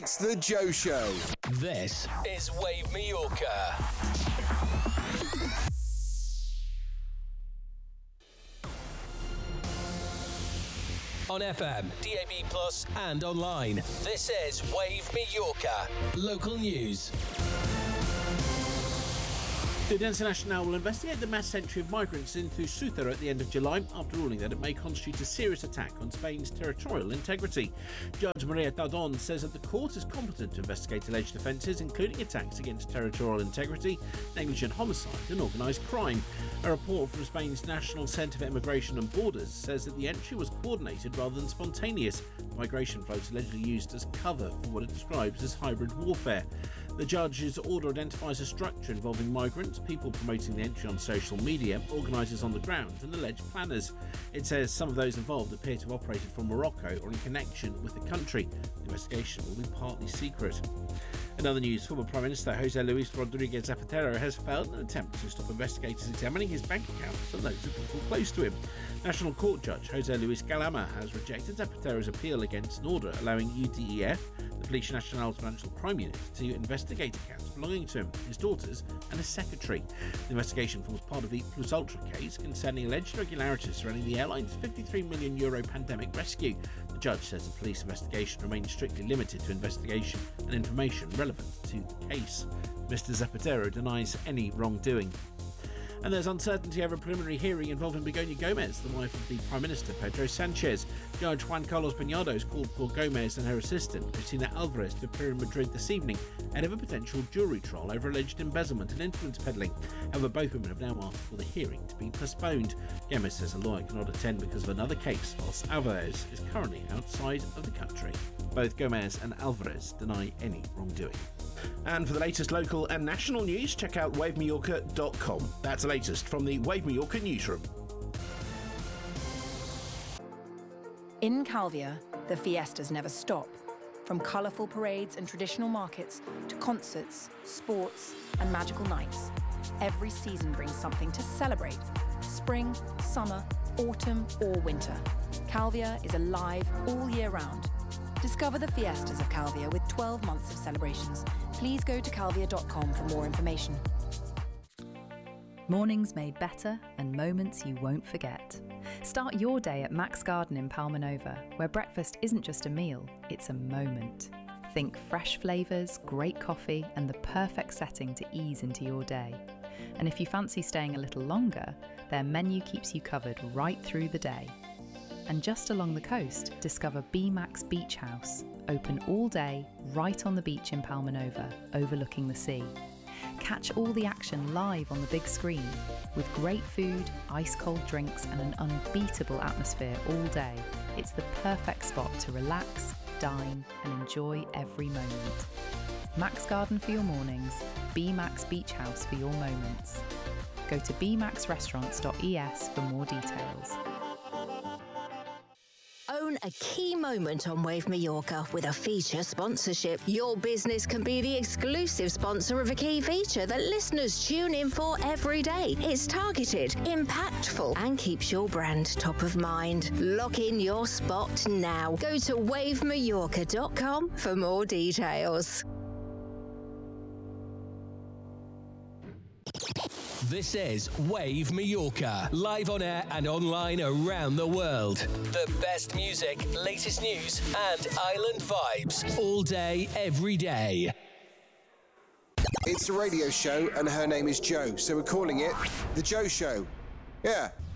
It's The Joe Show. This is Wave Mallorca. On FM, DAB+, and online. This is Wave Mallorca. Local news. The Audiencia Nacional will investigate the mass entry of migrants into Ceuta at the end of July after ruling that it may constitute a serious attack on Spain's territorial integrity. Judge Maria Tardon says that the court is competent to investigate alleged offences, including attacks against territorial integrity, negligent homicide and organised crime. A report from Spain's National Centre for Immigration and Borders says that the entry was coordinated rather than spontaneous. Migration flows allegedly used as cover for what it describes as hybrid warfare. The judge's order identifies a structure involving migrants, people promoting the entry on social media, organisers on the ground and alleged planners. It says some of those involved appear to have operated from Morocco or in connection with the country. The investigation will be partly secret. In other news, former Prime Minister José Luis Rodríguez Zapatero has failed in an attempt to stop investigators examining his bank accounts and those of people close to him. National Court Judge José Luis Galama has rejected Zapatero's appeal against an order allowing UDEF, the Policia Nacional's financial crime unit, to investigate accounts belonging to him, his daughters and his secretary. The investigation forms part of the Plus Ultra case concerning alleged irregularities surrounding the airline's €53 million pandemic rescue. The judge says the police investigation remains strictly limited to investigation and information relevant to the case. Mr. Zapatero denies any wrongdoing. And there's uncertainty over a preliminary hearing involving Begoña Gómez, the wife of the Prime Minister Pedro Sánchez. Judge Juan Carlos Peñado has called for Gómez and her assistant, Cristina Álvarez, to appear in Madrid this evening ahead of a potential jury trial over alleged embezzlement and influence peddling. However, both women have now asked for the hearing to be postponed. Gómez says a lawyer cannot attend because of another case, whilst Álvarez is currently outside of the country. Both Gómez and Álvarez deny any wrongdoing. And for the latest local and national news, check out wavemallorca.com. That's the latest from the Wave Mallorca newsroom. In Calvia, the fiestas never stop. From colourful parades and traditional markets to concerts, sports and magical nights. Every season brings something to celebrate. Spring, summer, autumn or winter. Calvia is alive all year round. Discover the fiestas of Calvia with 12 months of celebrations. Please go to calvia.com for more information. Mornings made better and moments you won't forget. Start your day at Max Garden in Palma Nova, where breakfast isn't just a meal, it's a moment. Think fresh flavours, great coffee and the perfect setting to ease into your day. And if you fancy staying a little longer, their menu keeps you covered right through the day. And just along the coast, discover B-Max Beach House, open all day right on the beach in Palma Nova, overlooking the sea. Catch all the action live on the big screen, with great food, ice-cold drinks and an unbeatable atmosphere all day. It's the perfect spot to relax, dine and enjoy every moment. Max Garden for your mornings, B-Max Beach House for your moments. Go to bmaxrestaurants.es for more details. Own a key moment on Wave Mallorca with a feature sponsorship. Your business can be the exclusive sponsor of a key feature that listeners tune in for every day. It's targeted, impactful, and keeps your brand top of mind. Lock in your spot now. Go to wavemallorca.com for more details. This is Wave Mallorca, live on air and online around the world. The best music, latest news, and island vibes all day, every day. It's a radio show and her name is Joe, so we're calling it The Joe Show. Yeah.